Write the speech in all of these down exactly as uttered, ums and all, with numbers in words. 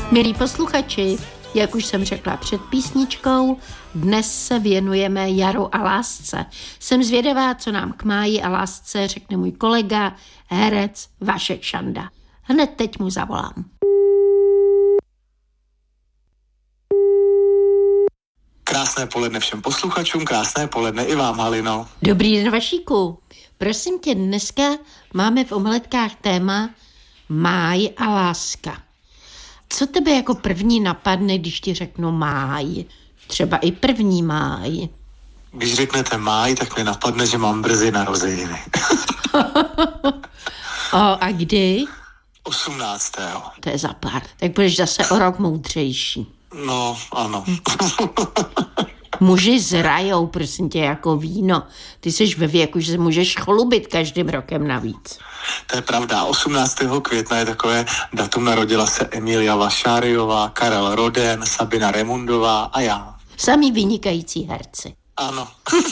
Milí posluchači, jak už jsem řekla před písničkou, dnes se věnujeme jaru a lásce. Jsem zvědavá, co nám k máji a lásce řekne můj kolega, herec Vašek Šanda. Hned teď mu zavolám. Krásné poledne všem posluchačům, krásné poledne i vám, Halino. Dobrý den, Vašíku. Prosím tě, dneska máme v omeletkách téma máj a láska. Co tebe jako první napadne, když ti řeknu máj? Třeba i první máj. Když řeknete máj, tak mi napadne, že mám brzy narozeniny. O, a kdy? osmnáctého To je za pár. Tak budeš zase o rok moudřejší. No, ano. Muži zrajou, prosím tě, jako víno. Ty jsi ve věku, že se můžeš chlubit každým rokem navíc. To je pravda. osmnáctého května je takové datum, narodila se Emilia Vašáriová, Karel Roden, Sabina Remundová a já. Samý vynikající herci. Ano.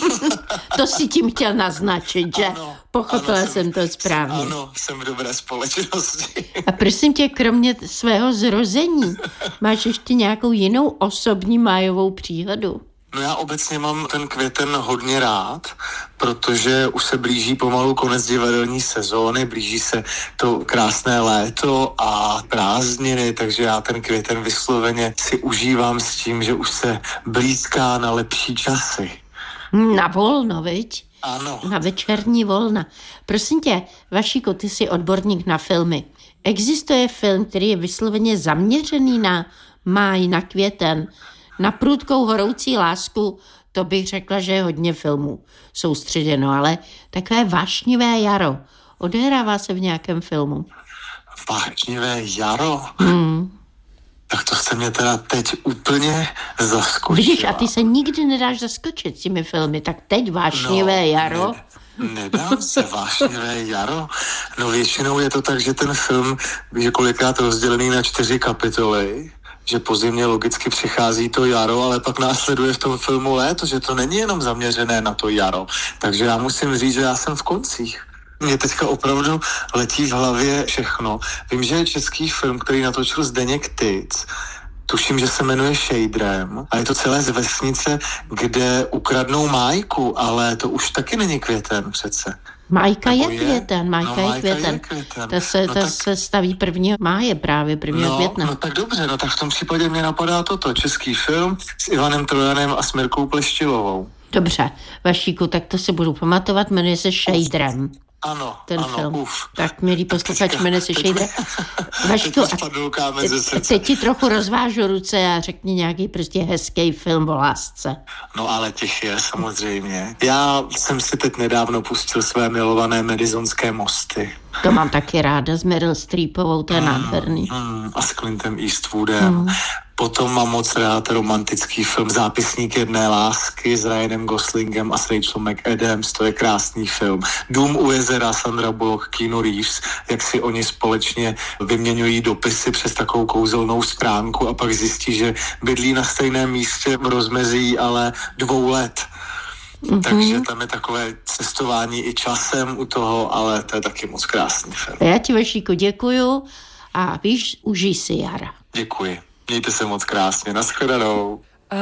To si tím chtěl naznačit, že? Ano, Pochopila ano, jsem to správně. Ano, jsem v dobré společnosti. A prosím tě, kromě svého zrození, máš ještě nějakou jinou osobní májovou příhodu? No já obecně mám ten květen hodně rád, protože už se blíží pomalu konec divadelní sezóny, blíží se to krásné léto a prázdniny, takže já ten květen vysloveně si užívám s tím, že už se blízká na lepší časy. Na volno, viď? Ano. Na večerní volna. Prosím tě, Vašíku, ty jsi odborník na filmy. Existuje film, který je vysloveně zaměřený na máj, na květen, na prudkou horoucí lásku? To bych řekla, že je hodně filmů soustředěno, ale takové vášnivé jaro. Odehrává se v nějakém filmu? Vášnivé jaro? Hmm. Tak to jste mě teda teď úplně zaskočila. Vidíš, a ty se nikdy nedáš zaskočit s těmi filmy, tak teď vášnivé no, jaro... Ne. Nedám se vášnivé jaro. No většinou je to tak, že ten film je kolikrát rozdělený na čtyři kapitoly, že po zimě logicky přichází to jaro, ale pak následuje v tom filmu léto, že to není jenom zaměřené na to jaro. Takže já musím říct, že já jsem v koncích. Mně teďka opravdu letí v hlavě všechno. Vím, že je český film, který natočil Zdeněk Tic. Tuším, že se jmenuje Šejdrem a je to celé z vesnice, kde ukradnou májku, ale to už taky není květen přece. Májka je, je květen, májka, no, je, májka květen. je květen. Ta se, no ta tak... se staví prvního máje právě, prvního no, května. No tak dobře, no tak v tom případě mě napadá toto, český film s Ivanem Trojanem a s Mirkou Pleštilovou. Dobře, Vašíku, tak to si budu pamatovat, jmenuje se Šejdrem. Ano, ten ano, film. Uf. Tak, milí posluchač, jmenuje se Šejdrem. Vašku, a teď ti trochu rozvážu ruce a řekni nějaký prostě hezký film o lásce. No ale těch je samozřejmě. Já jsem si teď nedávno pustil své milované Madisonské mosty. To mám taky ráda s Meryl Streepovou, to je mm, nádherný. Mm, a s Clintem Eastwoodem. Mm. Potom mám moc rád romantický film Zápisník jedné lásky s Ryanem Goslingem a s Rachel McAdams, to je krásný film. Dům u jezera, Sandra Bullock, Keanu Reeves, jak si oni společně vyměňují dopisy přes takovou kouzelnou stránku a pak zjistí, že bydlí na stejném místě v rozmezí, ale dvou let. Mm-hmm. Takže tam je takové cestování i časem u toho, ale to je taky moc krásný film. Já ti, Vašíku, děkuju a víš, užij si jara. Děkuji. Mějte se moc krásně. Naschledanou.